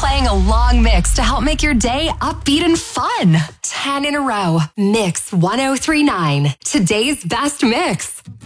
Playing a long mix to help make your day upbeat and fun. 10 in a row. Mix 1039. Today's best mix.